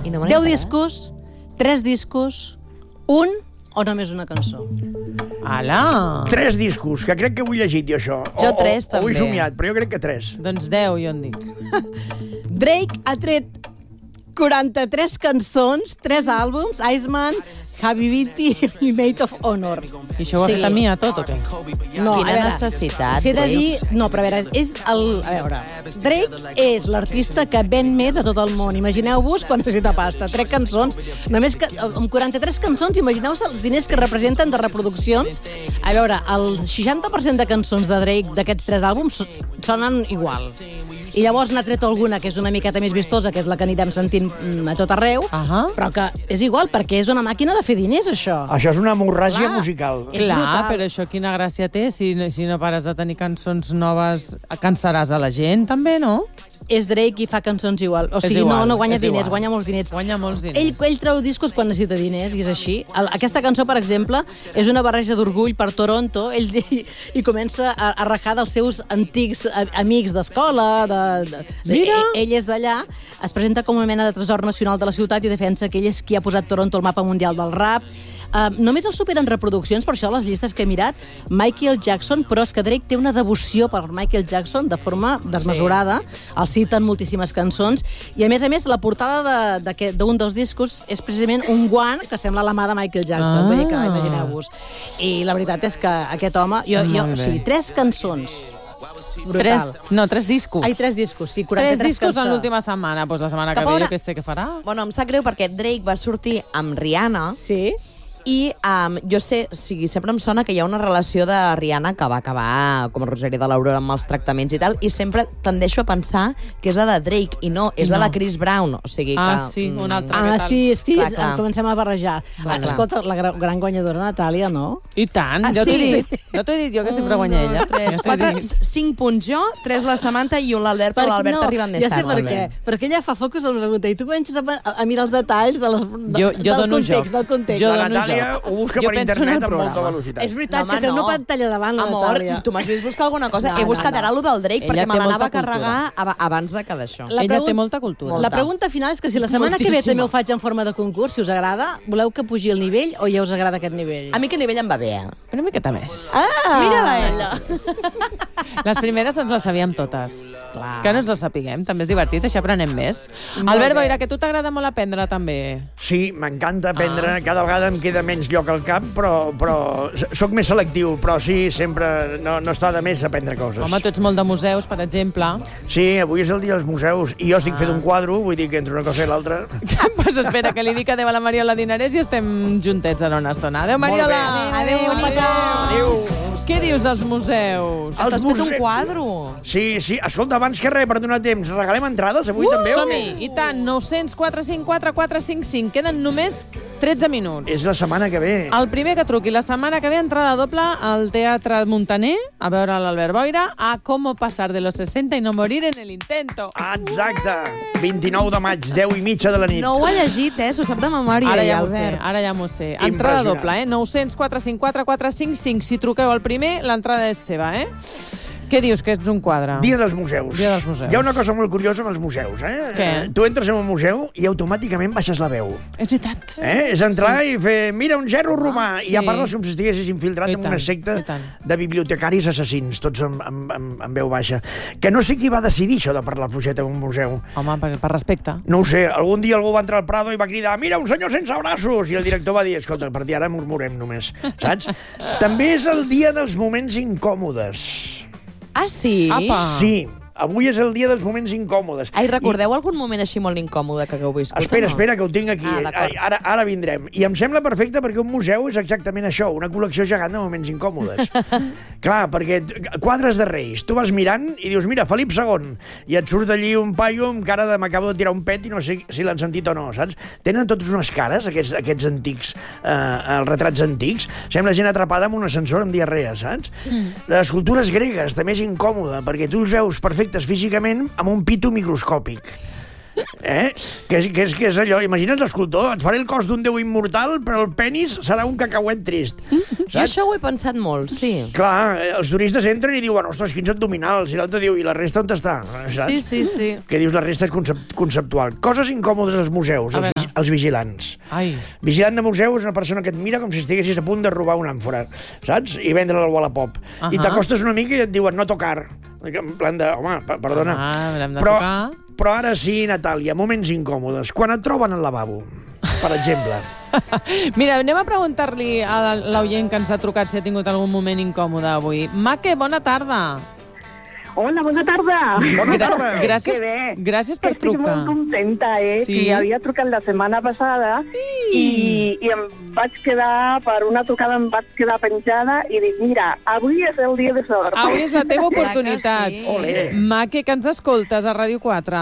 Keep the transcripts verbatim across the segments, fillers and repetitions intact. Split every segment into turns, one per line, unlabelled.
Deu discos, tres discos, un o només una cançó?
Ala!
Tres discos, que crec que ho he llegit jo, això.
Jo
o,
tres,
o,
també.
O he somiat, però jo crec que tres.
Doncs deu, jo en dic.
Drake ha tret quaranta-tres cançons, tres àlbums, Iceman, Habibiti i Made of Honor.
I això ho ha fet a mi a tot, o què?
No,
Quina
a veure,
necessitat,
s'he de
Drake.
dir... No, però a veure, és el... A veure, Drake és l'artista que ven més a tot el món. Imagineu-vos quan necessita pasta. Tres cançons, només que, amb quaranta-tres cançons, imagineu-vos els diners que representen de reproduccions. A veure, el seixanta per cent de cançons de Drake d'aquests tres àlbums sonen igual. I llavors n'ha tret alguna que és una miqueta més vistosa, que és la que anirem sentint mm, a tot arreu,
Ahà.
però que és igual, perquè és una màquina de fer diners, això.
Això és una hemorràgia
Clar.
musical.
És
Clar,
brutal.
però això quina gràcia té? Si, no- si no pares de tenir cançons noves, cansaràs a la gent, també, no?
És Drake i fa cançons igual. O
És
sigui,
igual,
no, no guanya
és
diners,
igual.
guanya molts diners.
Guanya molts diners.
Ell, ell treu discos quan necessita diners, i és així. El, aquesta cançó, per exemple, és una barreja d'orgull per Toronto. Ell di, i comença a, a rajar dels seus antics a, amics d'escola. De, de, de,
Mira!
Ell, ell és d'allà, es presenta com una mena de tresor nacional de la ciutat i defensa que ell és qui ha posat Toronto al mapa mundial del rap. Uh, només el superen reproduccions, per això les llistes que he mirat, Michael Jackson, però és que Drake té una devoció per Michael Jackson de forma desmesurada, el citen moltíssimes cançons, i a més a més la portada de- d'aquest- d'un dels discos és precisament un guant que sembla la mà de Michael Jackson,
Ah.
vull dir que imagineu-vos. I la veritat és que aquest home, jo, jo,
Molt
o
bé.
sigui, tres cançons,
Tres,
brutal.
no, tres discos.
Ai, tres discos, sí,
Tres
quaranta-tres
discos en
cançons.
l'última setmana. Doncs la setmana
Que
que ve
pobra-
jo què sé què farà.
Bueno, em sap greu perquè Drake va sortir amb Rihanna
Sí?
i um, jo sé, o sigui, sempre em sona que hi ha una relació de Rihanna que va acabar com a Rosario de l'Aurora amb els tractaments i tal, i sempre tendeixo a pensar que és la de Drake i no, és
I
la
no.
de Chris Brown. O sigui que...
Ah, sí, una altra.
Ah,
tal?
sí, sí,
Clar, clar.
comencem a barrejar.
Clar, clar.
Escolta, la gran, gran guanyadora Natàlia, no?
I tant,
Ah,
jo t'he
sí?
dit, no t'he dit jo que sempre guanya ella.
tres,
Jo t'he
quatre,
dit.
cinc punts jo, tres la Samantha i un l'Albert, però l'Albert
no,
arriba més
ja sé
tard.
per
l'Albert.
què. Perquè ella fa focus en la pregunta i tu comences a, a mirar els detalls de les, de,
Jo- jo
del
dono
context,
joc.
del context.
Jo
La
dono
Natàlia
joc.
ho busca
Jo
per
penso en
internet
el
amb molta
programa.
velocitat.
És veritat
No,
que té
home,
una
no.
pantalla davant, la
Amor,
Natàlia.
tu m'has vist buscar alguna cosa?
No,
He buscat
no, no.
ara lo del Drake
Ella
perquè
té
me l'anava a
molta cultura.
carregar ab- abans de que d'això.
La
Ella
pregun-
té molta cultura.
Molta.
La pregunta final és que si la setmana que ve
Moltíssima.
també ho faig en forma de concurs, si us agrada, voleu que pugi el nivell o ja us agrada aquest nivell?
A mi que nivell em va bé, eh?
Una miqueta més.
Ah!
Mira-la, ella.
Les primeres ens les sabíem totes.
Clar.
Que no ens les sapiguem, també és divertit, així aprenem més.
Molt
Albert
bé.
Boira, que a tu t'agrada molt aprendre, també.
Sí, m'encanta aprendre. Cada vegada em queda menys lloc al cap, però, però sóc més selectiu. Però sí, sempre no, no està de més aprendre coses.
Home, tu ets molt de museus, per exemple.
Sí, avui és el dia dels museus i jo estic fent un quadre, vull dir que entre una cosa i l'altra...
pues espera, que li dic adéu a la Mariola Dinarès i estem juntets en una estona. Adéu,
Molt bé.
Mariola!
Adéu, bonica!
Adéu!
Què dius dels museus?
Els
T'has fet un
museus.
quadre?
Sí, sí. Escolta, abans que res, per donar temps, regalem entrades avui també? o què?
Som-hi! I tant, nou zero zero quatre cinc quatre quatre cinc cinc. Queden només tretze minuts.
És la setmana que ve.
El primer que truqui la setmana que ve, entrada doble al Teatre Montaner, a veure l'Albert Boira, a Cómo pasar de los sesenta y no morir en el intento.
Exacte. vint-i-nou de maig, deu i mitja de la nit.
No ho ha llegit, eh? S'ho sap de memòria,
Ara ja m'ho sé,
Albert.
ara ja m'ho sé. Entrada
Impressionant.
doble, eh? nou zero zero quatre cinc quatre quatre cinc cinc. Si truqueu al primer, l'entrada és seva, eh? Què dius, que ets un quadre?
Dia dels museus.
Dia dels museus.
Hi ha una cosa molt curiosa amb els museus, eh?
Què?
Tu entres en un museu i automàticament baixes la veu.
És veritat.
Eh? És entrar sí. i fer, mira, un gerro romà,
sí.
i ja parles com si estiguessis infiltrat
I
en
tant,
una secta
i tant.
de bibliotecaris assassins, tots amb, amb, amb, amb veu baixa. Que no sé qui va decidir això de parlar fluixet en un museu.
Home, per, per respecte.
No ho sé, algun dia algú va entrar al Prado i va cridar mira, un senyor sense braços! I el director va dir, escolta, a partir d'ara murmurem només, saps? També és el dia dels moments incòmodes.
Ah, sí?
Apa.
Sí, avui és el dia dels moments incòmodes.
Ai, recordeu algun moment així molt incòmode que hagueu viscut?
Espera,
o no?
espera, que ho tinc aquí.
Ah, d'acord.
Ai, ara, ara vindrem. I em sembla perfecte perquè un museu és exactament això, una col·lecció gegant de moments incòmodes. Clar, perquè t- quadres de reis, tu vas mirant i dius, mira, Felip segon, i et surt allí un paio amb cara de m'acabo de tirar un pet i no sé si l'han sentit o no, saps? Tenen totes unes cares, aquests, aquests antics, eh, els retrats antics. Sembla gent atrapada en un ascensor amb diarrea, saps? Les escultures gregues també és incòmode, perquè tu els veus perfectes físicament amb un pito microscòpic. Eh? Que és, que, és, que és allò, imagina't l'escultor, et faré el cos d'un déu immortal, però el penis serà un cacauet trist.
Jo això ho he pensat molt, sí.
Clar, els turistes entren i diuen, ostres, quins abdominals, i l'altre diu, i la resta on està? Saps?
Sí, sí, sí.
Que dius, la resta és concep conceptual. Coses incòmodes als museus, els, vi els vigilants.
Ai.
Vigilant de museu és una persona que et mira com si estiguessis a punt de robar una àmfora, saps? I vendre-la al Wallapop. Uh -huh. I t'acostes una mica i et diuen, no tocar. En plan de, home, perdona.
Ah, hem de
però,
tocar.
però ara sí, Natàlia, moments incòmodes. Quan et troben al lavabo, per exemple.
Mira, anem a preguntar-li a l'oient que ens ha trucat si ha tingut algun moment incòmode avui. Maque, bona tarda.
Hola, bona tarda.
Bona tarda.
Gràcies,
Que bé.
gràcies per
Estic
trucar.
molt contenta, eh?
Sí.
Que havia trucat la setmana passada i, i em vaig quedar, per una trucada em vaig quedar penjada i dic, mira, avui és el dia de sort.
Avui és la teva
Clar que
oportunitat.
sí.
Olé.
Maque, que ens escoltes a Ràdio quatre.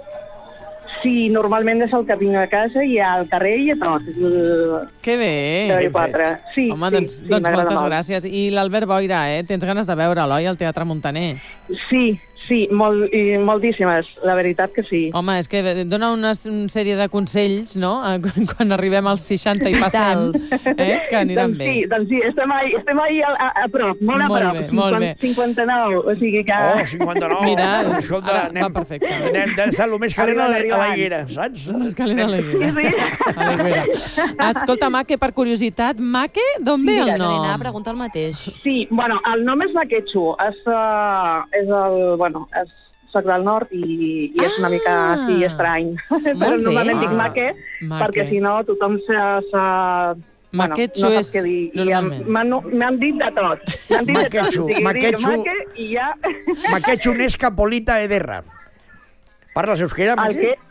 Sí, normalment és el que vinc a casa i al carrer i a tot. El...
Que bé.
Radio quatre. Sí,
Home,
sí,
doncs,
sí,
doncs
m'agrada
moltes
molt.
gràcies. I l'Albert Boira, eh? Tens ganes de veure'l, oi, al Teatre Montaner?
Sí, sí, molt, i moltíssimes, la veritat que sí.
Home, és que dona una, una sèrie de consells, no?, quan, quan arribem als seixanta i passem, eh? Que aniran
doncs
bé.
sí, doncs sí, estem ahí, estem ahí a, a, a prop, molt a
Molt
prop.
bé, molt bé.
cinquanta-nou, o sigui que...
Oh, cinquanta-nou.
Mira,
escolta,
ara
anem,
va perfecte.
Anem d'estar el més calent a la, a la higuera, saps?
L'escalera a la higuera.
Sí, sí.
A la higuera. Escolta, Maque, per curiositat, Maque, d'on ve
Mira,
el
Que li anava a
nom?
preguntar el mateix.
Sí, bueno, el nom és Maquetxo, és, uh, és el, bueno, és, soc del nord i, i és una mica
Ah.
així estrany. Però
bé.
normalment dic
Ah.
Maque,
Maque.
perquè si no tothom se... se
Maquetxo
bueno, no
és
sap què dir. I
normalment.
em- M'han m'han dit de tot. M'han dit de tot.
Maquetxo,
O sigui, dic
Maquetxo.
Maque i ja...
Maquetxo Nesca Polita Ederra. Parles euskera,
El
Maque?
que...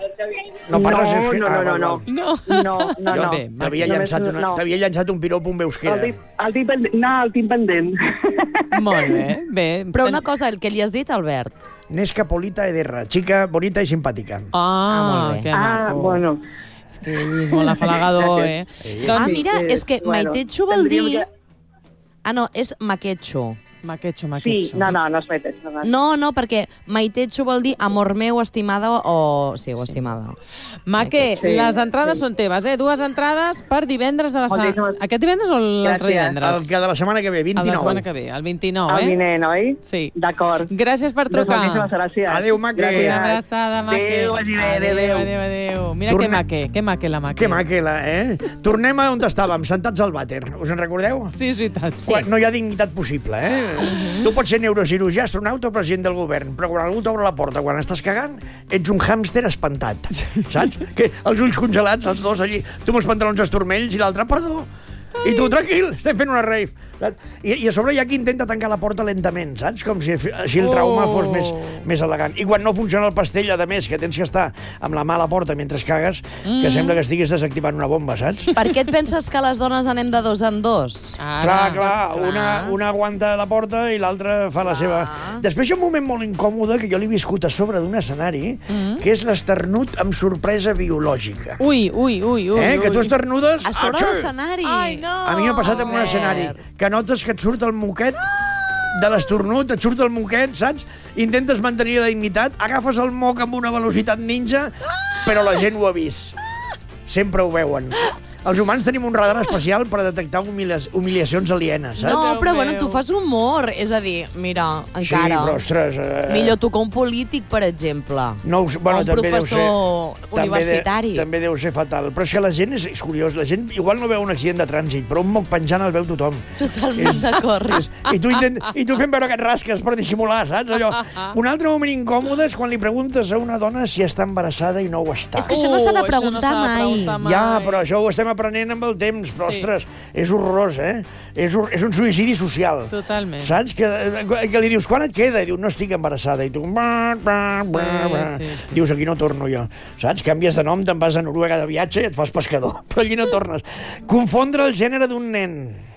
No parles
no,
euskera?
no,
Ah,
no,
val,
no,
val.
No.
no, no,
Jo
no.
Bé,
t'havia
Només
llançat, una,
no.
t'havia llançat un pirop amb euskera.
El tinc, el tinc pendent. No, el tinc pendent.
Molt bé, bé.
Però una cosa, el que li has dit, Albert.
Nesca Polita Ederra, xica bonita i simpàtica.
Ah,
Ah, molt bé.
que
Ah,
maco.
bueno.
És que ell és molt afalagador, eh?
Sí.
Ah,
Doncs,
mira,
sí,
és que
bueno,
Maitecho vol
tendríem
dir...
que-
Ah, no, és Maquetxo.
Maquetxo,
Sí,
maquetxo.
no, no, no es metes. No, no.
No, no, perquè Maitecho vol dir amor meu, estimada o... Sí, o estimada.
Maque,
Sí,
les entrades
sí.
són teves, eh? Dues entrades per divendres de la setmana.
Moltíssimes-
Aquest divendres o l'altre
Gràcies.
divendres?
El que de la setmana que ve,
El de la
vint-i-nou.
setmana que ve, el vint-i-nou,
El
eh?
vinent, oi?
Sí.
D'acord.
Gràcies per
Doncs
trucar.
moltíssimes gràcies.
Adéu, Maque.
Gràcies.
Una abraçada, Maque.
Adéu, vagi bé, adéu,
adéu,
adéu.
adéu, adéu. Mira
Torne-
que maque, que maque la Maque.
Que maquela, eh? Tornem a on estàvem, sentats al vàter. Us en recordeu?
Sí, és veritat.
Sí.
Quan no hi ha dignitat possible, eh? Tu pots ser neurocirurgià, astronauta o president del govern, però quan algú t'obre la porta quan estàs cagant, ets un hàmster espantat, saps? Que els ulls congelats, els dos allí, tu amb els pantalons esturmells i l'altre, perdó, i tu, tranquil, estem fent una rave. Saps? I, I a sobre hi ha qui intenta tancar la porta lentament, saps? Com si així el trauma
Oh.
fos més, més elegant. I quan no funciona el pastell, a més, que tens que estar amb la mà a la porta mentre cagues, que sembla que estiguis desactivant una bomba, saps?
Per què et penses que les dones anem de dos en dos?
Ara.
Clar, clar,
clar.
una, una aguanta la porta i l'altra fa la seva... Després hi ha un moment molt incòmode que jo l'he viscut a sobre d'un escenari,
Mm.
que és l'esternut amb sorpresa biològica.
Ui, ui, ui, ui.
Eh? Que tu
ui.
esternudes...
A sobre
atxu!
l'escenari.
Ai, no.
A mi m'ha passat en un
Albert.
escenari, que notes que et surt el moquet de l'esternut, et surt el moquet, saps? Intentes mantenir la dignitat, agafes el moc amb una velocitat ninja, però la gent ho ha vist. Sempre ho veuen. Els humans tenim un radar especial per detectar humilia humiliacions alienes, saps?
No,
Déu
però bueno,
meu.
tu fas humor. És a dir, mira,
Sí,
encara...
però, ostres... Eh...
Millor tu que un polític, per exemple.
No, ho sé, bueno,
o un
també deu ser,
professor universitari.
També, de, també deu ser fatal. Però és que la gent és, és curiós. La gent igual no veu un accident de trànsit, però un moc penjant el veu tothom.
Totalment
És-
d'acord.
I tu, intent, I tu fent veure que et rasques per dissimular, saps? Allò. Un altre moment incòmode és quan li preguntes a una dona si està embarassada i no ho està.
És que això no s'ha de
Uh, això
preguntar
s'ha de
mai.
preguntar mai.
Ja, però això ho estem aprenent amb el temps, però,
Sí.
ostres, és horrorós, eh? És, hor- és un suïcidi social.
Totalment.
Saps? Que, que li dius, quan et queda? I diu, no estic embarassada. I tu, bah, bah, bah, bah.
sí, sí.
Dius, aquí no torno jo. Saps? Canvies de nom, te'n vas a Noruega de viatge i et fas pescador. Però allí no tornes. Confondre el gènere d'un nen.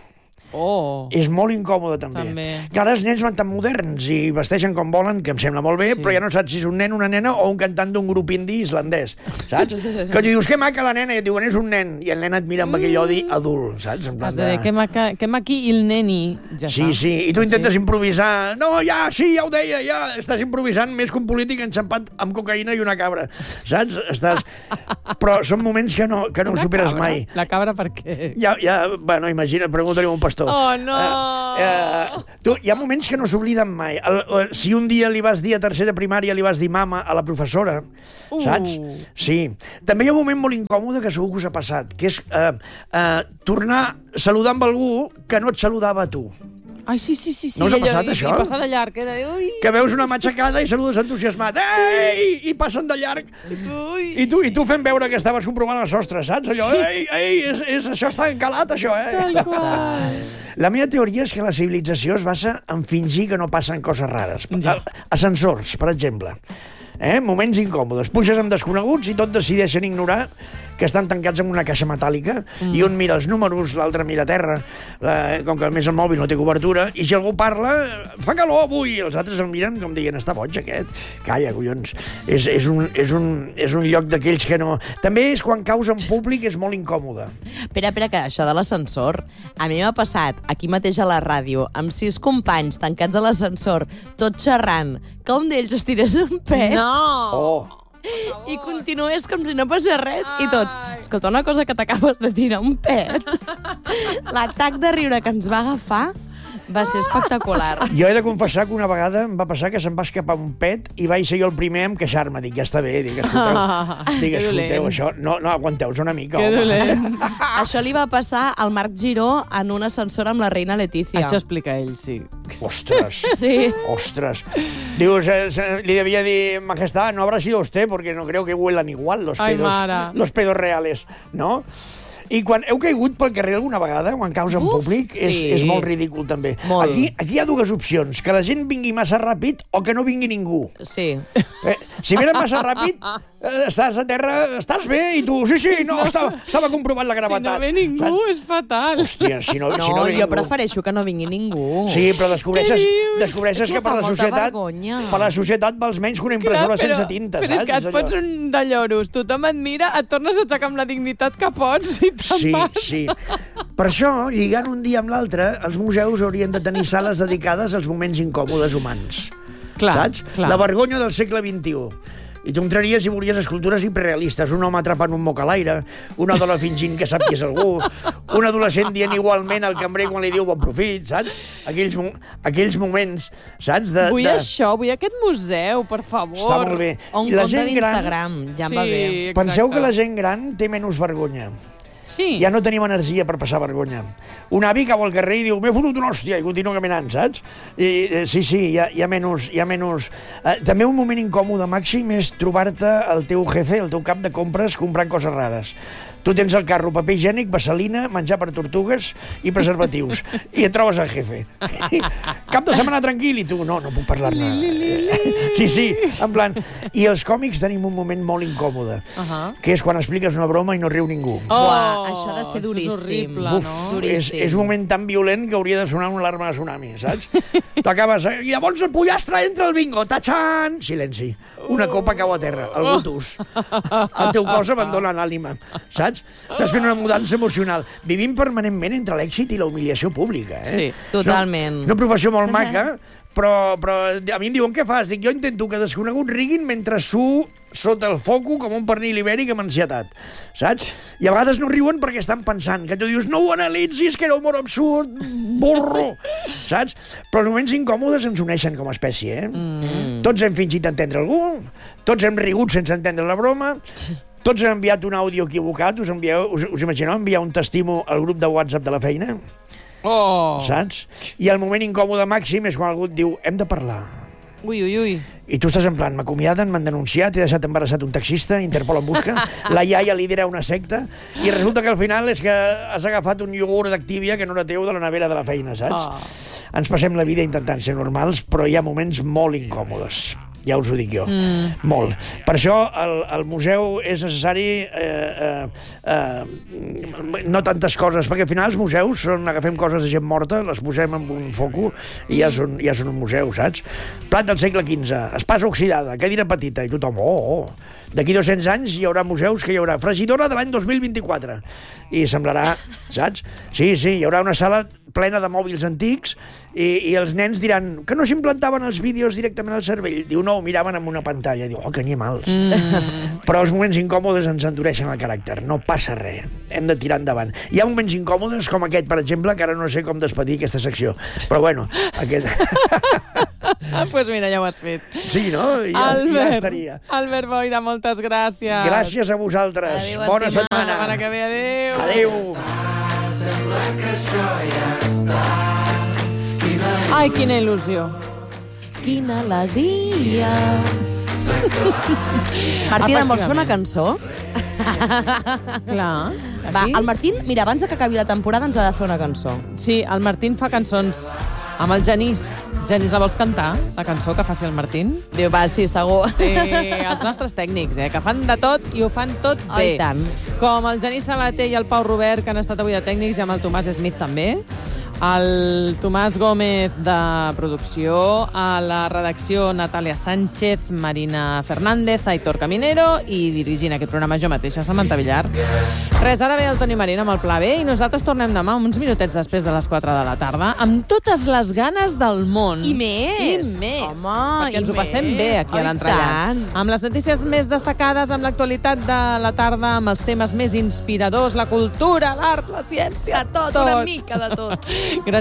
Oh.
És molt incòmode, també.
També.
Que ara els nens van tan moderns i vesteixen com volen, que em sembla molt bé,
Sí.
però ja no saps si és un nen, una nena o un cantant d'un grup indi islandès, saps? Que tu dius, que maca la nena, i et diuen, és un nen, i el nen et mira amb aquell odi adult, saps? En plan
Has de dir, que maca, que maqui il neni. Ja
Sí,
està.
sí, i tu
Ah,
intentes
sí?
improvisar. No, ja, sí, ja ho deia, ja. Estàs improvisant més que un polític enxampat amb cocaïna i una cabra, saps? Estàs... Però són moments que no, que no
Una
superes
cabra?
mai.
La cabra per què?
Ja, ja, bueno, imagina, pregunta-li a un pastor.
Oh, no!
Eh, eh, tu, hi ha moments que no s'obliden mai. El, el, si un dia li vas dir a tercer de primària, li vas dir mama a la professora,
Uh.
saps? Sí. També hi ha un moment molt incòmode que segur que us ha passat, que és eh, eh, tornar a saludar amb algú que no et saludava a tu.
Ai, sí, sí, sí. sí.
No us ha
allò,
passat,
i,
això?
I passar de llarg, eh? De dir, ui,
Que veus una matxacada i saludes entusiasmat. Ei! I passen de llarg.
ui.
I tu, i tu fent veure que estaves comprovant el sostre, saps? Allò, ei, ei, és, és, això està encalat, això, eh?
Tal qual.
La meva teoria és que la civilització es basa en fingir que no passen coses rares.
Ja.
Ascensors, per exemple. Eh? Moments incòmodes. Puges amb desconeguts i tot decideixen ignorar que estan tancats en una caixa metàl·lica mm. i un mira els números, l'altre mira a terra, la, com que a més el mòbil no té cobertura, i si algú parla, fa calor avui, i els altres el miren com dient, està boig aquest, calla, collons. És, és, un, és, un, és un lloc d'aquells que no... També és quan caus en públic, és molt incòmode.
Espera, espera, que això de l'ascensor, a mi m'ha passat aquí mateix a la ràdio, amb sis companys tancats a l'ascensor, tot xerrant, que un d'ells es tirés un pet
No!
Oh,
i continués com si no passés res, i tots, escolta, una cosa que t'acabes de tirar un pet. L'atac de riure que ens va agafar va ser espectacular.
jo he de confessar que una vegada em va passar que se'm va escapar un pet i vaig ser jo el primer en queixar-me. Dic, ja està bé, dic, escolteu, dic,
Que
escolteu
dolent.
això, no, no aguanteu-vos una mica,
Que
home.
dolent.
Això li va passar al Marc Giró en un ascensor amb la reina Letícia.
Això explica ell, sí.
Ostres,
Sí.
ostras. Digo, se, se, le debía decir, majestad, no habrá sido usted, porque no creo que huelan igual los
Ai,
pedos,
mare.
los pedos reales, ¿no? I quan heu caigut pel carrer alguna vegada, quan caus en
Uf,
públic, és,
sí.
és molt ridícul, també.
Molt.
Aquí, aquí hi ha dues opcions, que la gent vingui massa ràpid o que no vingui ningú.
Sí.
Eh, si venen massa ràpid, eh, estàs a terra, estàs bé, i tu, sí, sí, no, estava, estava comprovant la
Si
gravetat.
no ve ningú, és fatal.
Hòstia, si no,
No,
si no ve
jo
ningú...
prefereixo que no vingui ningú.
Sí, però descobreixes,
Què dius?
descobreixes
És
que
que
per
fa
la
molta
societat
vergonya.
per la societat vals menys que una impressora sense tinta,
però
saps?
és que et
allò.
fots un de lloros, tothom et mira, et tornes a aixecar amb la dignitat que pots i te'n
Sí,
vas.
sí. Per això, lligant un dia amb l'altre, els museus haurien de tenir sales dedicades als moments incòmodes humans.
Clar,
saps?
clar.
La vergonya del segle vint-i-u. I tu entraries i veuries escultures hiperrealistes, un home atrapant un moc a l'aire, una dona fingint que sap qui és algú, un adolescent dient igualment al cambrer quan li diu bon profit, saps? Aquells, mo- aquells moments, saps? De,
Vull
de...
això, vull aquest museu, per favor.
Està molt bé.
O un
I la
compte
gent gran-
d'Instagram, ja em
Sí,
va bé.
exacte.
Penseu que la gent gran té menys vergonya.
Sí.
Ja no tenim energia per passar vergonya. Un avi cau al carrer i diu m'he fotut una hòstia i continua caminant, saps? I, eh, sí, sí, hi ha, hi ha menys... Hi ha menys... Eh, també un moment incòmode màxim és trobar-te el teu jefe, el teu cap de compres, comprant coses rares. Tu tens el carro, paper higiènic, vaselina, menjar per tortugues i preservatius. I et trobes el jefe. Cap de setmana tranquil, i tu, no, no puc parlar-ne. Sí, sí, en plan... I els còmics tenim un moment molt incòmode,
Ahà.
que és quan expliques una broma i no riu ningú.
Oh,
Buah, això ha de ser
això
duríssim.
És horrible,
Uf,
no?
és,
Duríssim.
és un moment tan violent que hauria de sonar una alarma de tsunami, saps? T'acabes... I llavors el pollastre entra al bingo. Tachan! Silenci. Una copa cau a terra. El gutus. El teu cos abandona l'ànima. Saps? Estàs fent una mudança emocional. Vivim permanentment entre l'èxit i la humiliació pública, eh?
Sí,
totalment.
És una professió molt maca, però, però a mi em diuen, què fas? Dic, jo intento que desconeguts riguin mentre su sota el foco com un pernil ibèric amb ansietat, saps? I a vegades no riuen perquè estan pensant, que tu dius, no ho analitzis, que era humor absurd, burro, saps? Però els moments incòmodes ens uneixen com a espècie, eh? Mm. Tots hem fingit entendre algú, tots hem rigut sense entendre la broma, tots hem enviat un àudio equivocat, us, envieu, us, us imagineu enviar un testimo al grup de WhatsApp de la feina?
Oh.
Saps? I el moment incòmode màxim és quan algú et diu hem de parlar.
Ui, ui, ui.
I tu estàs en plan, m'acomiaden, m'han denunciat, he deixat embarassat un taxista, Interpol en busca, la iaia lidera una secta, i resulta que al final és que has agafat un iogurt d'Activia que no era teu de la nevera de la feina, saps?
Oh.
Ens passem la vida intentant ser normals, però hi ha moments molt incòmodes. ja us ho dic jo. Mm. Molt. Per això el, el museu és necessari eh, eh, eh, no tantes coses, perquè al final els museus són, agafem coses de gent morta, les posem en un foco i ja són, ja són un museu, saps? Plat del segle quinze, espasa oxidada, cadira petita, i tothom, oh, oh. D'aquí dos-cents anys hi haurà museus que hi haurà fregidora de l'any dos mil vint-i-quatre. I semblarà, saps? Sí, sí, hi haurà una sala plena de mòbils antics i, i els nens diran que no s'implantaven els vídeos directament al cervell. Diu, no, ho miraven amb una pantalla. Diu, oh, que animals. Mm. Però els moments incòmodes ens endureixen el caràcter. No passa res. Hem de tirar endavant. Hi ha moments incòmodes com aquest, per exemple, que ara no sé com despedir aquesta secció. Però bueno, aquest...
Doncs pues mira, ja ho has fet.
Sí, no? Ja,
Albert,
ja estaria.
Albert Boira, moltes gràcies.
Gràcies a vosaltres.
Adéu,
Bona
estimats.
setmana.
La setmana que ve, adéu.
Adéu.
Ai, quina il·lusió.
Quina alegria. Martina, vols fer una cançó?
Clar.
Va,
Aquí?
el Martín, mira, abans de que acabi la temporada ens ha de fer una cançó.
Sí, el Martín fa cançons amb el Genís. Genís, la vols cantar, la cançó que faci el Martín?
Diu, va, sí, segur.
Sí, els nostres tècnics, eh, que fan de tot i ho fan tot
Oh,
bé.
i tant.
Com el Genís Sabater i el Pau Robert, que han estat avui de tècnics, i amb el Tomàs Smith també. El Tomàs Gómez de producció, a la redacció Natàlia Sánchez, Marina Fernández, Aitor Caminero i dirigint aquest programa jo mateixa, Samantha Villar. Res, ara ve el Toni Marín amb el Pla B i nosaltres tornem demà uns minutets després de les quatre de la tarda amb totes les ganes del món.
I més.
I més.
Home,
perquè
i
ens ho passem
més.
bé aquí
Oh,
a
i
l'entrellat.
tant.
Amb les notícies més destacades, amb l'actualitat de la tarda, amb els temes més inspiradors, la cultura, l'art, la ciència...
De tot, una mica de tot.
Gràcies.